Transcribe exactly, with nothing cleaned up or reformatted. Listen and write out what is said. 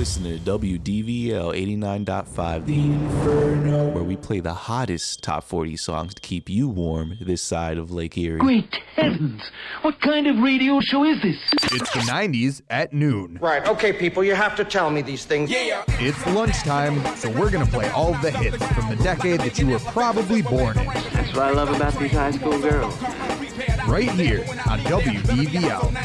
listening to W D V L eighty-nine point five, The Inferno, where we play the hottest top forty songs to keep you warm this side of Lake Erie. Great heavens! What kind of radio show is this? It's the nineties at noon. Right, okay, people, you have to tell me these things. Yeah. It's lunchtime, so we're gonna play all the hits from the decade that you were probably born in. That's what I love about these high school girls. Right here on W D V L.